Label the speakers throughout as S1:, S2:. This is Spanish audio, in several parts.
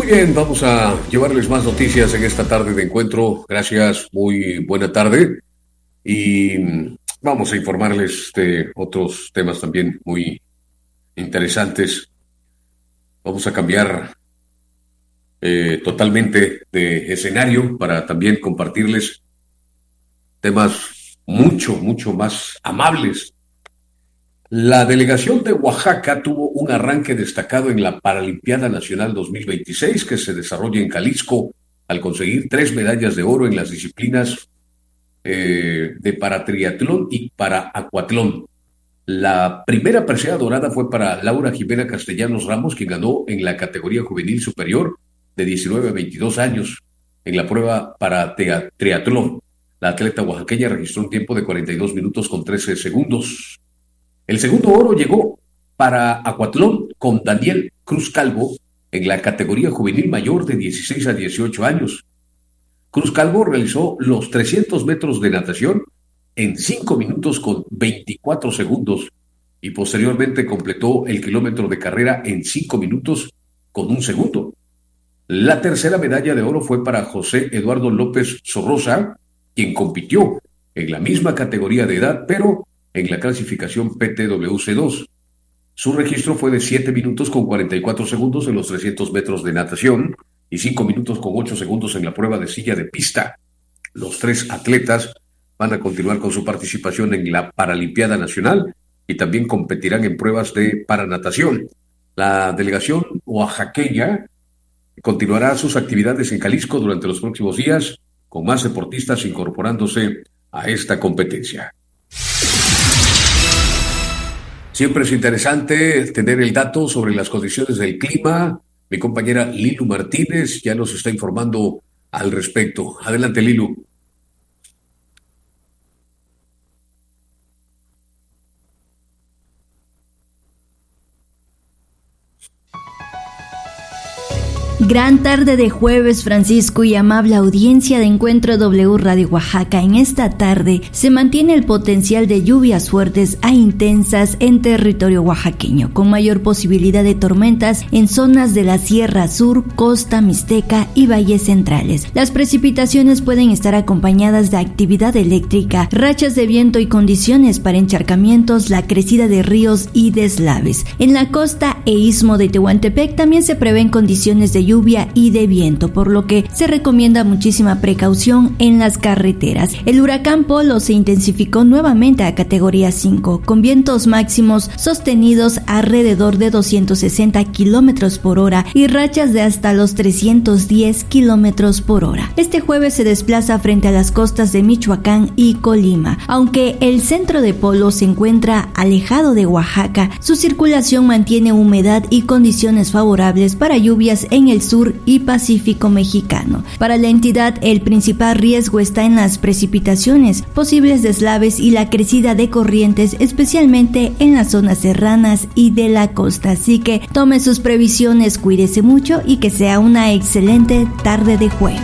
S1: bien, vamos a llevarles más noticias en esta tarde de encuentro. Gracias, muy buena tarde. Y vamos a informarles de otros temas también muy interesantes. Vamos a cambiar totalmente de escenario para también compartirles temas mucho más amables. La delegación de Oaxaca tuvo un arranque destacado en la Paralimpiada Nacional 2026 que se desarrolla en Jalisco al conseguir 3 medallas de oro en las disciplinas de paratriatlón y para acuatlón. La primera presea dorada fue para Laura Jimena Castellanos Ramos, quien ganó en la categoría juvenil superior de 19 a 22 años en la prueba para triatlón. La atleta oaxaqueña registró un tiempo de 42 minutos con 13 segundos. El segundo oro llegó para acuatlón con Daniel Cruz Calvo en la categoría juvenil mayor de 16 a 18 años. Cruz Calvo realizó los 300 metros de natación en 5 minutos con 24 segundos y posteriormente completó el kilómetro de carrera en 5 minutos con 1 segundo. La tercera medalla de oro fue para José Eduardo López Sorrosa, quien compitió en la misma categoría de edad, pero en la clasificación PTWC2. Su registro fue de 7 minutos con 44 segundos en los 300 metros de natación y 5 minutos con 8 segundos en la prueba de silla de pista. Los 3 atletas van a continuar con su participación en la Paralimpiada Nacional y también competirán en pruebas de paranatación. La delegación oaxaqueña continuará sus actividades en Jalisco durante los próximos días, con más deportistas incorporándose a esta competencia. Siempre es interesante tener el dato sobre las condiciones del clima. Mi compañera Lilu Martínez ya nos está informando al respecto. Adelante, Lilu.
S2: Gran tarde de jueves, Francisco, y amable audiencia de Encuentro W Radio Oaxaca. En esta tarde se mantiene el potencial de lluvias fuertes a intensas en territorio oaxaqueño, con mayor posibilidad de tormentas en zonas de la Sierra Sur, Costa Mixteca y Valles Centrales. Las precipitaciones pueden estar acompañadas de actividad eléctrica, rachas de viento y condiciones para encharcamientos, la crecida de ríos y deslaves. En la costa e istmo de Tehuantepec también se prevén condiciones de lluvia y de viento, por lo que se recomienda muchísima precaución en las carreteras. El huracán Polo se intensificó nuevamente a categoría 5, con vientos máximos sostenidos alrededor de 260 kilómetros por hora y rachas de hasta los 310 kilómetros por hora. Este jueves se desplaza frente a las costas de Michoacán y Colima. Aunque el centro de Polo se encuentra alejado de Oaxaca, su circulación mantiene humedad y condiciones favorables para lluvias en el sur y Pacífico mexicano. Para la entidad, el principal riesgo está en las precipitaciones, posibles deslaves y la crecida de corrientes, especialmente en las zonas serranas y de la costa. Así que tome sus previsiones, cuídese mucho y que sea una excelente tarde de jueves.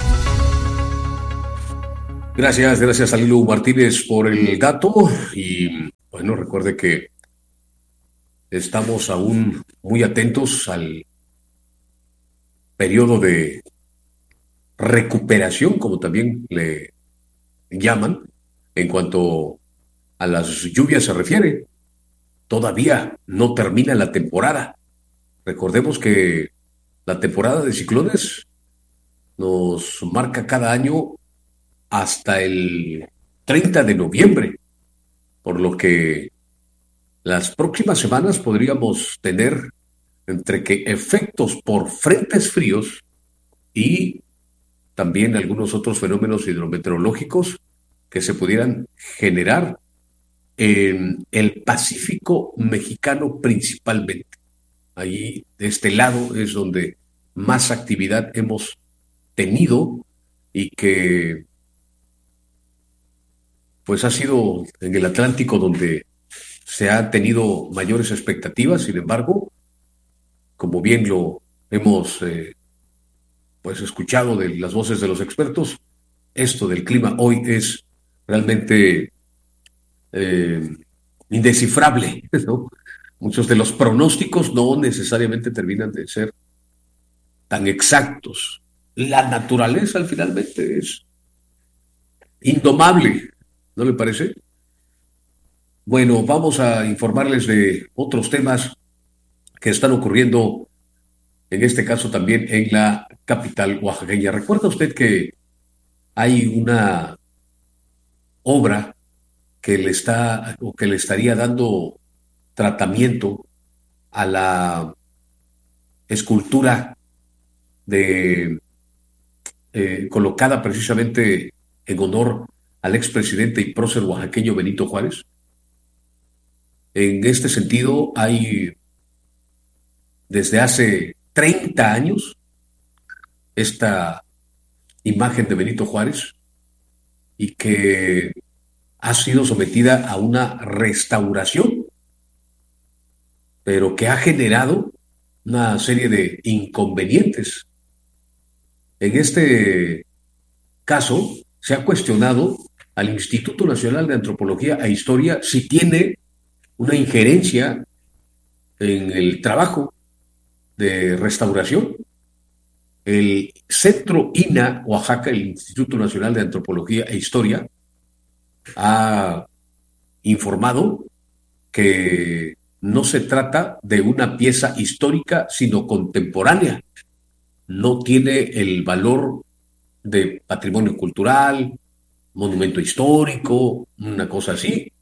S1: Gracias a Lilu Martínez por el dato. Y bueno, recuerde que estamos aún muy atentos al periodo de recuperación, como también le llaman, en cuanto a las lluvias se refiere. Todavía no termina la temporada. Recordemos que la temporada de ciclones nos marca cada año hasta el 30 de noviembre, por lo que las próximas semanas podríamos tener entre que efectos por frentes fríos y también algunos otros fenómenos hidrometeorológicos que se pudieran generar en el Pacífico mexicano principalmente. Ahí, de este lado, es donde más actividad hemos tenido y que pues ha sido en el Atlántico donde se han tenido mayores expectativas. Sin embargo, como bien lo hemos pues escuchado de las voces de los expertos, esto del clima hoy es realmente indescifrable, ¿no? Muchos de los pronósticos no necesariamente terminan de ser tan exactos. La naturaleza finalmente es indomable, ¿no le parece? Bueno, vamos a informarles de otros temas que están ocurriendo, en este caso también en la capital oaxaqueña. ¿Recuerda usted que hay una obra que le está o que le estaría dando tratamiento a la escultura de colocada precisamente en honor al expresidente y prócer oaxaqueño Benito Juárez? En este sentido, hay desde hace 30 años esta imagen de Benito Juárez y que ha sido sometida a una restauración, pero que ha generado una serie de inconvenientes. En este caso, se ha cuestionado al Instituto Nacional de Antropología e Historia si tiene una injerencia en el trabajo de restauración. El Centro INA Oaxaca, el Instituto Nacional de Antropología e Historia, ha informado que no se trata de una pieza histórica, sino contemporánea. No tiene el valor de patrimonio cultural, monumento histórico, una cosa así,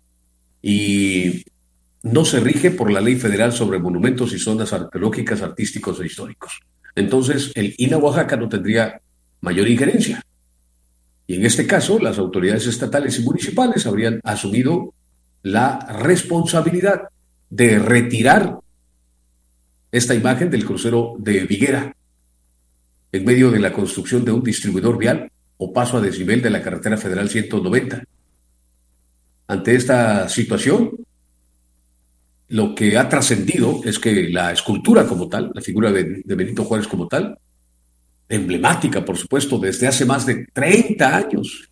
S1: y no se rige por la Ley Federal sobre Monumentos y Zonas Arqueológicas, Artísticos e Históricos. Entonces, el INA Oaxaca no tendría mayor injerencia. Y en este caso, las autoridades estatales y municipales habrían asumido la responsabilidad de retirar esta imagen del crucero de Viguera en medio de la construcción de un distribuidor vial o paso a desnivel de la carretera federal 190. Ante esta situación, lo que ha trascendido es que la escultura como tal, la figura de Benito Juárez como tal, emblemática, por supuesto, desde hace más de 30 años,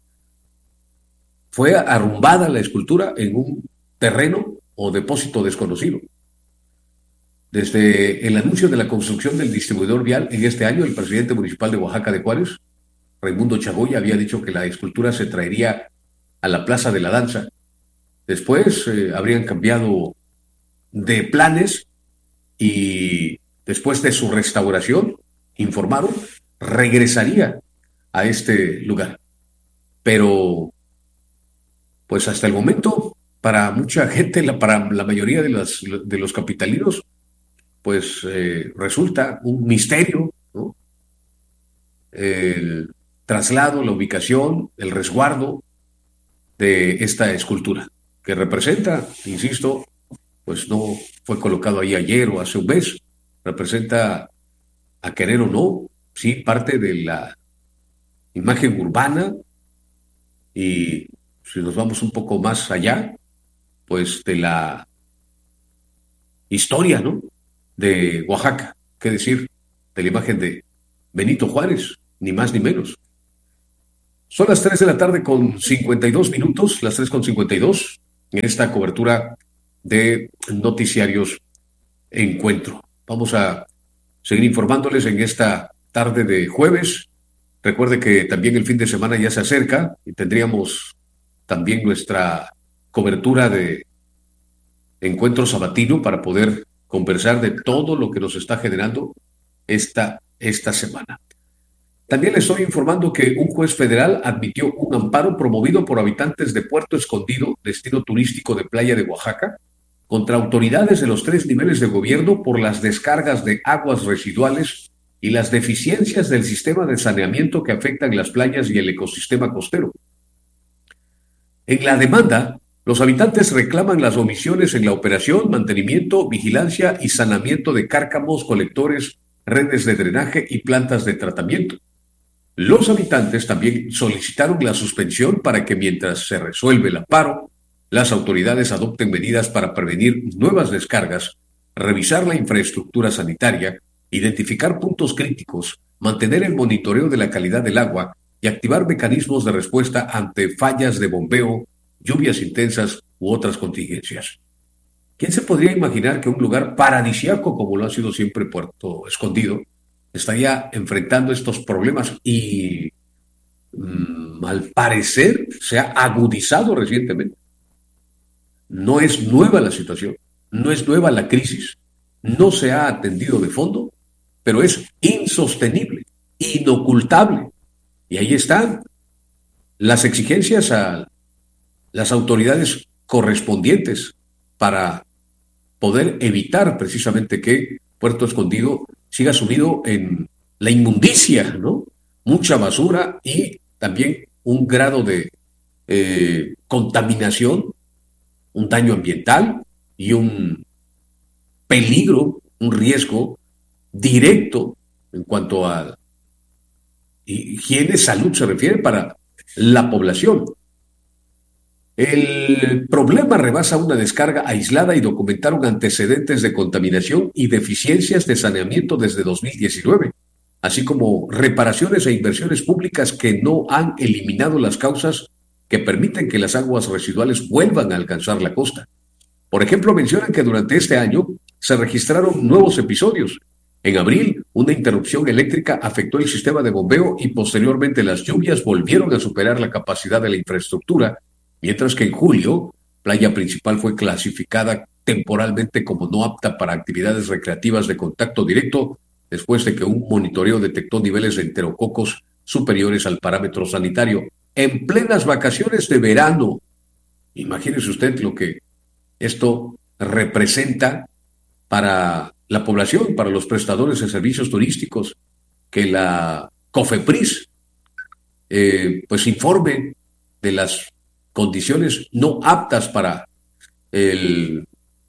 S1: fue arrumbada la escultura en un terreno o depósito desconocido. Desde el anuncio de la construcción del distribuidor vial en este año, el presidente municipal de Oaxaca de Juárez, Raimundo Chagoya, había dicho que la escultura se traería a la Plaza de la Danza. Después habrían cambiado de planes y después de su restauración, informaron, regresaría a este lugar. Pero, pues hasta el momento, para mucha gente, para la mayoría de los capitalinos, pues resulta un misterio, ¿no? El traslado, la ubicación, el resguardo de esta escultura, que representa, insisto, pues no fue colocado ahí ayer o hace un mes, representa, a querer o no, sí, parte de la imagen urbana y, si nos vamos un poco más allá, pues de la historia, ¿no?, de Oaxaca, qué decir, de la imagen de Benito Juárez, ni más ni menos. Son las 3 de la tarde con 52 minutos, las 3:52, en esta cobertura de Noticiarios Encuentro. Vamos a seguir informándoles en esta tarde de jueves. Recuerde que también el fin de semana ya se acerca y tendríamos también nuestra cobertura de encuentro sabatino para poder conversar de todo lo que nos está generando esta semana. También le estoy informando que un juez federal admitió un amparo promovido por habitantes de Puerto Escondido, destino turístico de playa de Oaxaca, contra autoridades de los 3 niveles de gobierno por las descargas de aguas residuales y las deficiencias del sistema de saneamiento que afectan las playas y el ecosistema costero. En la demanda, los habitantes reclaman las omisiones en la operación, mantenimiento, vigilancia y saneamiento de cárcamos, colectores, redes de drenaje y plantas de tratamiento. Los habitantes también solicitaron la suspensión para que, mientras se resuelve el amparo, las autoridades adopten medidas para prevenir nuevas descargas, revisar la infraestructura sanitaria, identificar puntos críticos, mantener el monitoreo de la calidad del agua y activar mecanismos de respuesta ante fallas de bombeo, lluvias intensas u otras contingencias. ¿Quién se podría imaginar que un lugar paradisíaco como lo ha sido siempre Puerto Escondido estaría enfrentando estos problemas y al parecer se ha agudizado recientemente. No es nueva la situación, no es nueva la crisis, no se ha atendido de fondo, pero es insostenible, inocultable. Y ahí están las exigencias a las autoridades correspondientes para poder evitar precisamente que Puerto Escondido siga sumido en la inmundicia, ¿no? Mucha basura y también un grado de contaminación, un daño ambiental y un peligro, un riesgo directo en cuanto a higiene, salud se refiere para la población. El problema rebasa una descarga aislada y documentaron antecedentes de contaminación y deficiencias de saneamiento desde 2019, así como reparaciones e inversiones públicas que no han eliminado las causas que permiten que las aguas residuales vuelvan a alcanzar la costa. Por ejemplo, mencionan que durante este año se registraron nuevos episodios. En abril, una interrupción eléctrica afectó el sistema de bombeo y posteriormente las lluvias volvieron a superar la capacidad de la infraestructura, mientras que en julio, Playa Principal fue clasificada temporalmente como no apta para actividades recreativas de contacto directo después de que un monitoreo detectó niveles de enterococos superiores al parámetro sanitario en plenas vacaciones de verano. Imagínese usted lo que esto representa para la población, para los prestadores de servicios turísticos, que la COFEPRIS pues informe de las condiciones no aptas para el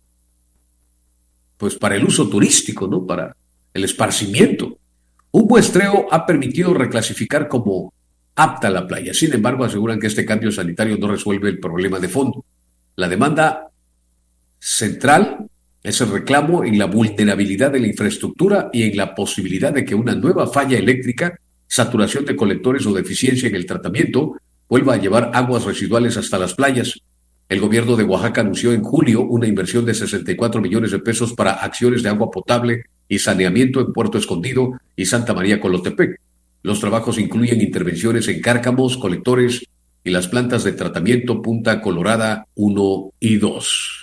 S1: uso turístico, ¿no? Para el esparcimiento. Un muestreo ha permitido reclasificar como apta la playa. Sin embargo, aseguran que este cambio sanitario no resuelve el problema de fondo. La demanda central es el reclamo en la vulnerabilidad de la infraestructura y en la posibilidad de que una nueva falla eléctrica, saturación de colectores o deficiencia en el tratamiento vuelva a llevar aguas residuales hasta las playas. El gobierno de Oaxaca anunció en julio una inversión de 64 millones de pesos para acciones de agua potable y saneamiento en Puerto Escondido y Santa María Colotepec. Los trabajos incluyen intervenciones en cárcamos, colectores y las plantas de tratamiento Punta Colorada 1 y 2.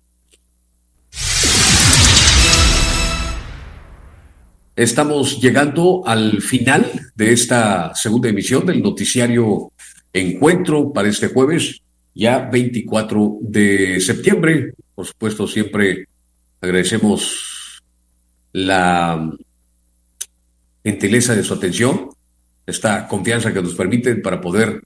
S1: Estamos llegando al final de esta segunda emisión del noticiario Encuentro para este jueves, ya 24 de septiembre. Por supuesto, siempre agradecemos la gentileza de su atención, esta confianza que nos permiten para poder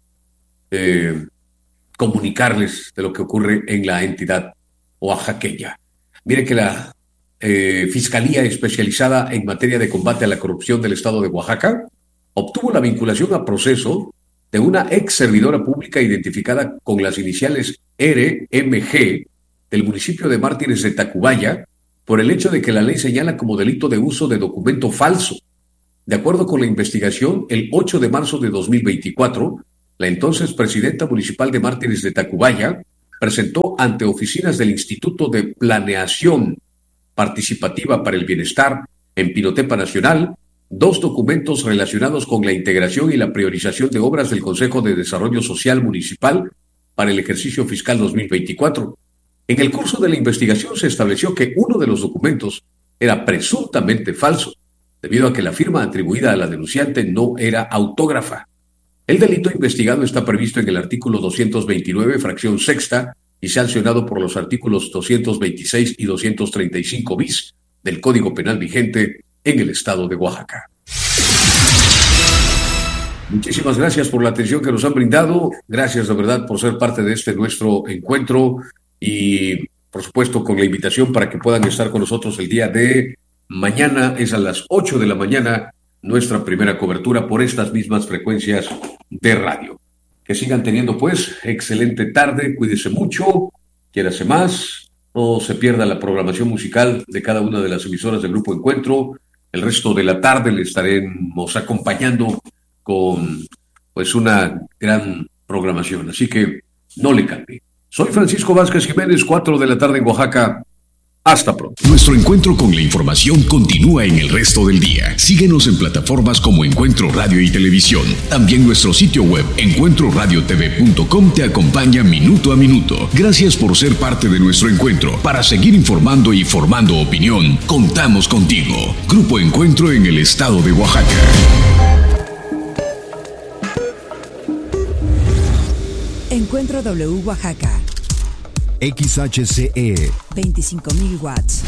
S1: comunicarles de lo que ocurre en la entidad oaxaqueña. Mire que la Fiscalía Especializada en Materia de Combate a la Corrupción del Estado de Oaxaca obtuvo la vinculación a proceso de una ex servidora pública identificada con las iniciales RMG del municipio de Mártires de Tacubaya por el hecho de que la ley señala como delito de uso de documento falso. De acuerdo con la investigación, el 8 de marzo de 2024, la entonces presidenta municipal de Mártires de Tacubaya presentó ante oficinas del Instituto de Planeación Participativa para el Bienestar en Pinotepa Nacional 2 documentos relacionados con la integración y la priorización de obras del Consejo de Desarrollo Social Municipal para el ejercicio fiscal 2024. En el curso de la investigación se estableció que uno de los documentos era presuntamente falso, debido a que la firma atribuida a la denunciante no era autógrafa. El delito investigado está previsto en el artículo 229, fracción sexta, y sancionado por los artículos 226 y 235 bis del Código Penal vigente en el estado de Oaxaca. Muchísimas gracias por la atención que nos han brindado. Gracias de verdad por ser parte de este nuestro encuentro y por supuesto con la invitación para que puedan estar con nosotros el día de mañana. Es a las 8 de la mañana nuestra primera cobertura por estas mismas frecuencias de radio. Que sigan teniendo pues excelente tarde, cuídese mucho, quiérase más, no se pierda la programación musical de cada una de las emisoras del Grupo Encuentro. El resto de la tarde le estaremos acompañando con pues una gran programación, así que no le cambie. Soy Francisco Vázquez Jiménez, 4 de la tarde en Oaxaca. Hasta pronto.
S3: Nuestro encuentro con la información continúa en el resto del día. Síguenos en plataformas como Encuentro Radio y Televisión. También nuestro sitio web encuentroradiotv.com te acompaña minuto a minuto. Gracias por ser parte de nuestro encuentro. Para seguir informando y formando opinión, contamos contigo. Grupo Encuentro en el estado de Oaxaca.
S4: Encuentro W Oaxaca.
S5: XHCE
S4: 25.000 watts.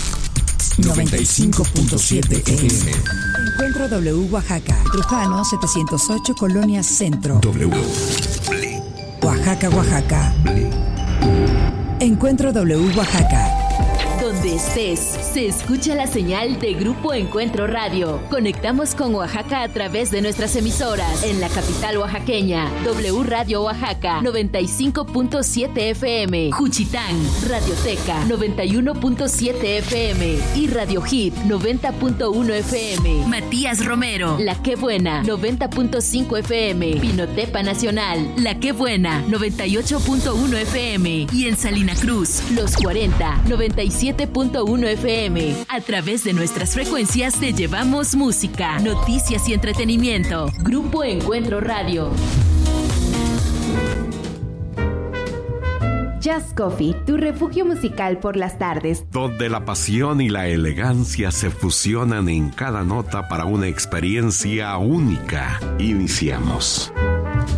S4: 95.7 FM. Encuentro W Oaxaca. Trujano 708 Colonia Centro.
S5: W.
S4: Oaxaca, Oaxaca. Encuentro W Oaxaca.
S6: Donde estés, se escucha la señal de Grupo Encuentro Radio. Conectamos con Oaxaca a través de nuestras emisoras. En la capital oaxaqueña, W Radio Oaxaca, 95.7 FM. Juchitán, Radioteca, 91.7 FM. Y Radio Hit, 90.1 FM. Matías Romero, La Que Buena, 90.5 FM. Pinotepa Nacional, La Que Buena, 98.1 FM. Y en Salina Cruz, Los 40, 97.1 FM. A través de nuestras frecuencias te llevamos música, noticias y entretenimiento. Grupo Encuentro Radio.
S7: Jazz Coffee, tu refugio musical por las tardes.
S8: Donde la pasión y la elegancia se fusionan en cada nota para una experiencia única. Iniciamos.